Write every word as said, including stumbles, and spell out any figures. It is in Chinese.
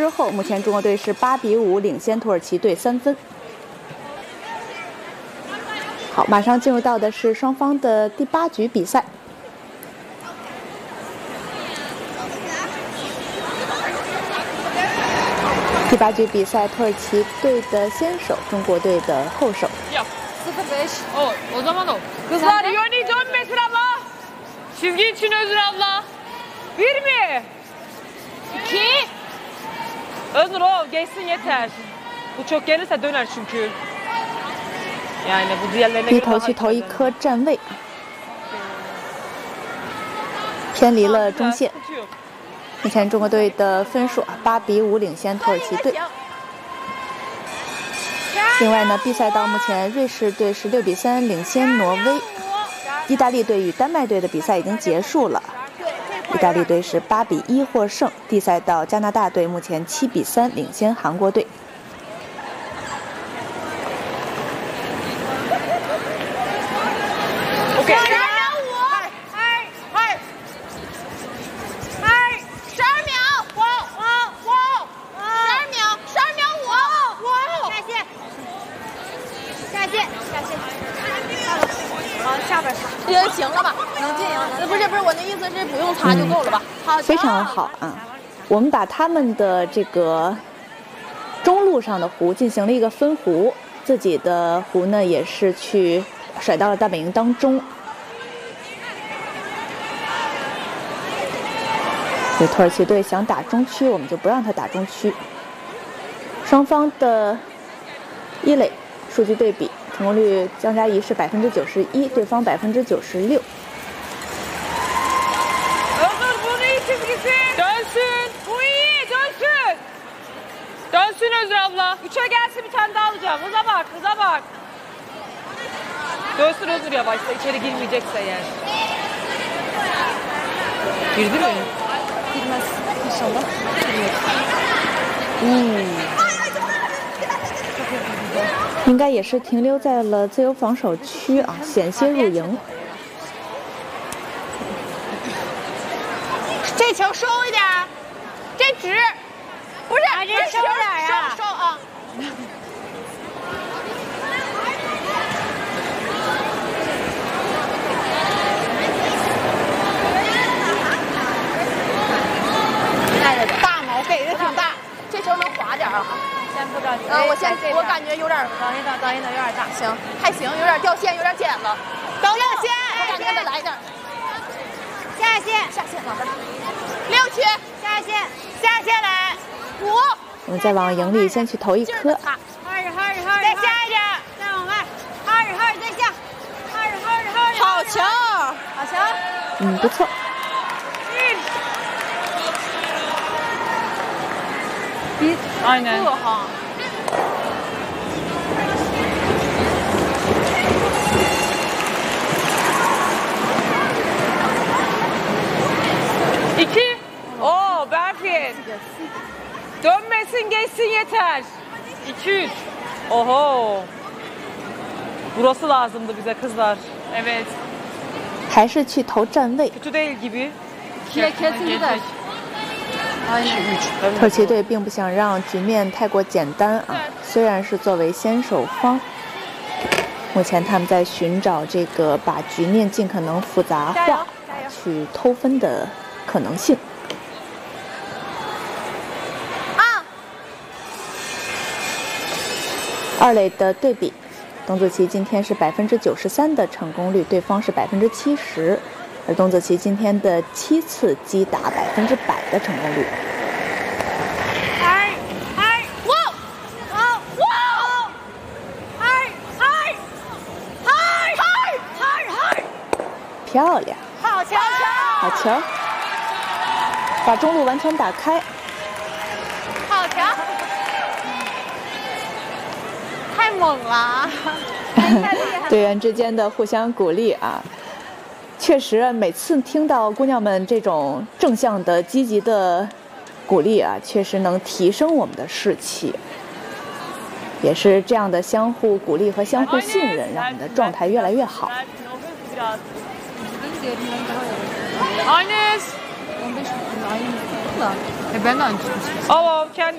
之后，目前中国队是八比五领先土耳其队三分。好，马上进入到的是双方的第八局比赛。第八局比赛，土耳其队的先手，中国队的后手。 sıfır beş. O, o zaman o. Kızlar yöne dönmesin abla. Çizgi için Özür abla. Bir mi? İki. Özür o geçsin yeter. Bu çok gelirse döner çünkü. Yani bu diğerlerine 低头去投一颗站位，偏离了中线。目前中国队的分数啊，八比五领先土耳其队。另外呢 ，B 赛到目前瑞士队是六比三领先挪威，意大利队与丹麦队的比赛已经结束了，意大利队是八比一获胜。D 赛到加拿大队目前七比三领先韩国队。 OK。 下边擦，也行了吧？能进赢？不是不是，我的意思是不用擦就够了吧？好， 非常好啊！我们把他们的这个中路上的弧进行了一个分弧，自己的弧呢也是去甩到了大本营当中。所以土耳其队想打中区，我们就不让他打中区。双方的一垒数据对比。成功率江嘉怡是百分之九十一，对方百分之九十六。 Dönsün, bu iyi, dönsün. Dönsün Özür abla. Üçe gelsin bir tane daha alacağım. Kıza bak, kıza bak. Dönsün Özür yavaşsa, içeri girmeyecekse eğer. Girdi mi? Girmez inşallah. Girmez. 嗯。应该也是停留在了自由防守区啊，险些入营。 这球收一点，这直，不是， 啊、这收点啊，收收啊。大毛给的挺大，这球能滑点啊。 先不着急， 嗯，我先，我感觉有点， 等一等，等一等，有点大， 行，还行，有点掉线，有点剪了，掉线，我感觉得来一点， 下线， 下线老师，六区， 下线， 下线来，五， 我们再往营里先去投一颗， 二十，二十，二十， 再下一点， 再往外，二十，二十，再下，二十，二十，二十， 好球， 好球， 嗯，不错。 Bir, aynen. Ha. İki. Oo, Berfin. Dönmesin, geçsin yeter. İki, üç. Oho. Burası lazımdı bize kızlar. Evet. 还是去投站位。 Kötü değil gibi. İkiye kesin gider. 土耳其队并不想让局面太过简单啊，虽然是作为先手方，目前他们在寻找这个把局面尽可能复杂化，去偷分的可能性。 啊！ 二垒的对比，董子琪今天是百分之九十三的成功率，对方是百分之七十。 而董子琪今天的七次击打百分之百的成功率。 二二哇哇哇！ 二二二二二， 漂亮， 好球！ 好球！把中路完全打开， 好球！太猛了！ 队员之间的互相鼓励啊。 确实，每次听到姑娘们这种正向的、积极的鼓励啊，确实能提升我们的士气。也是这样的相互鼓励和相互信任，让我们的状态越来越好。 Aynes. E ben de aynı. Tamam, kendi